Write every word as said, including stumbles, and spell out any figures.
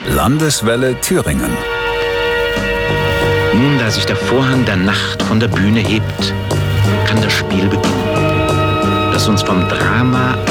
Landeswelle Thüringen. Nun, da sich der Vorhang der Nacht von der Bühne hebt, kann das Spiel beginnen, das uns vom Drama